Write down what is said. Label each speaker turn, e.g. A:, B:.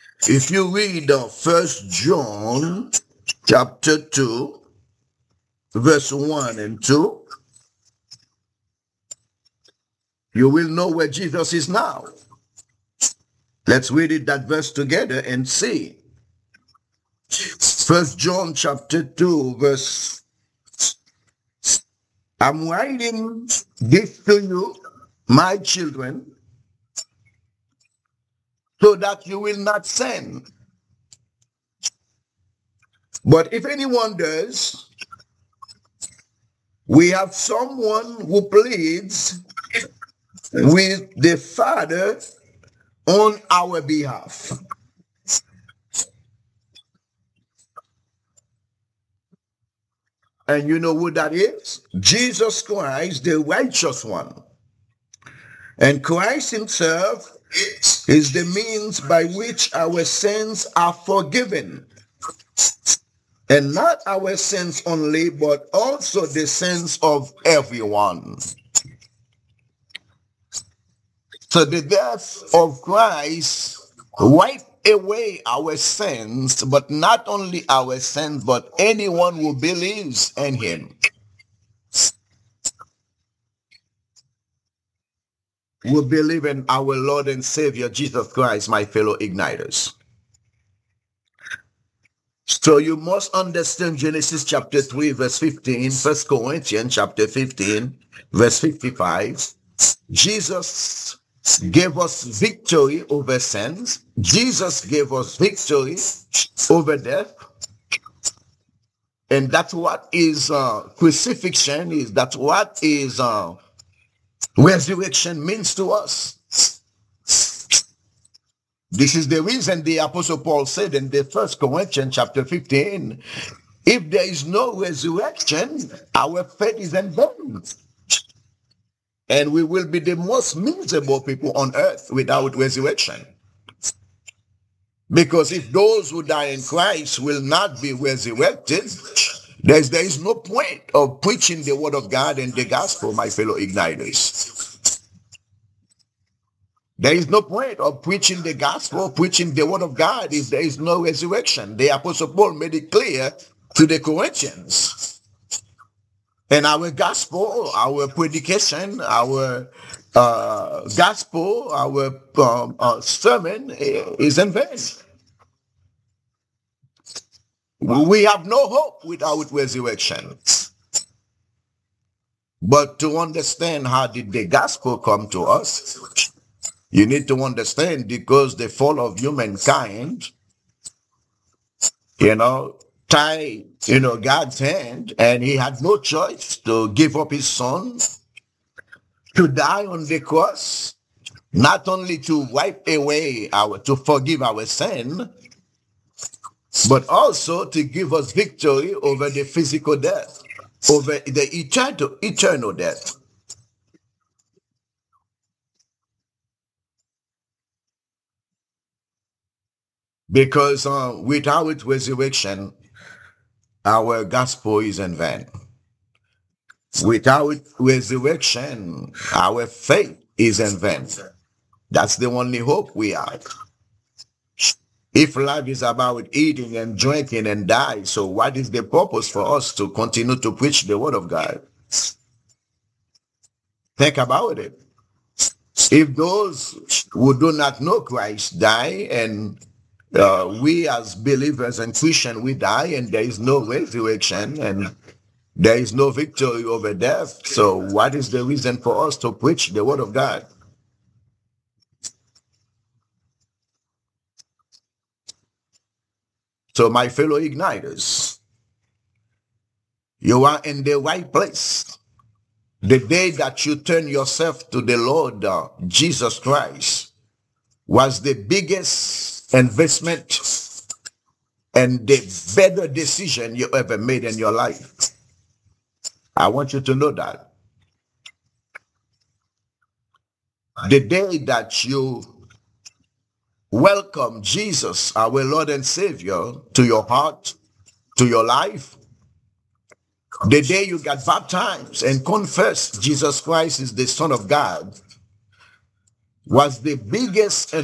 A: If you read 1 John chapter 2, verse 1 and 2, you will know where Jesus is now. Let's read it, that verse together and see. 1 John chapter 2, verse. I'm writing this to you, my children, so that you will not sin. But if anyone does, we have someone who pleads with the Father on our behalf. And you know who that is? Jesus Christ, the righteous one. And Christ himself is the means by which our sins are forgiven. And not our sins only, but also the sins of everyone. So the death of Christ wiped away our sins, but not only our sins, but anyone who believes in him. Who believe in our Lord and Savior Jesus Christ, my fellow igniters. So you must understand Genesis chapter 3, verse 15, 1 Corinthians chapter 15, verse 55. Jesus gave us victory over sins. Jesus gave us victory over death. And that's what is crucifixion is. That's what is resurrection means to us. This is the reason the Apostle Paul said in the 1 Corinthians chapter 15, if there is no resurrection, our faith is in vain. And we will be the most miserable people on earth without resurrection. Because if those who die in Christ will not be resurrected, there is no point of preaching the word of God and the gospel, my fellow igniters. There is no point of preaching the gospel, preaching the word of God if there is no resurrection. The Apostle Paul made it clear to the Corinthians. And our gospel, our predication, our gospel, our sermon is in vain. We have no hope without resurrection. But to understand how did the gospel come to us, you need to understand because the fall of humankind, tied, God's hand, and he had no choice to give up his son to die on the cross, not only to wipe away to forgive our sin, but also to give us victory over the physical death, over the eternal death. Because without resurrection, our gospel is in vain. Without resurrection, our faith is in vain. That's the only hope we have. If life is about eating and drinking and die, so what is the purpose for us to continue to preach the word of God? Think about it. If those who do not know Christ die and we as believers and Christians, we die and there is no resurrection and there is no victory over death. So what is the reason for us to preach the word of God? So my fellow igniters, you are in the right place. The day that you turn yourself to the Lord Jesus Christ was the biggest investment and the better decision you ever made in your life. I want you to know that. The day that you welcome Jesus, our Lord and Savior, to your heart, to your life, the day you got baptized and confessed Jesus Christ is the Son of God, was the biggest